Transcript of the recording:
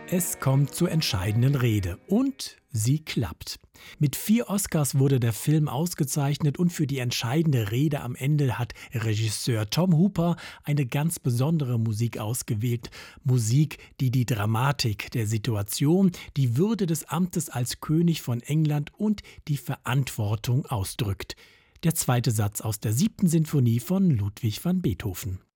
Es kommt zur entscheidenden Rede und sie klappt. Mit 4 Oscars wurde der Film ausgezeichnet und für die entscheidende Rede am Ende hat Regisseur Tom Hooper eine ganz besondere Musik ausgewählt. Musik, die die Dramatik der Situation, die Würde des Amtes als König von England und die Verantwortung ausdrückt. Der zweite Satz aus der 7. Sinfonie von Ludwig van Beethoven.